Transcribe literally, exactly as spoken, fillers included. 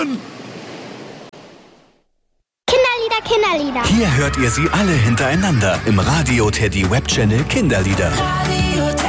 Mann! Kinderlieder, Kinderlieder. Hier hört ihr sie alle hintereinander im Radio Teddy Web Channel Kinderlieder. Radio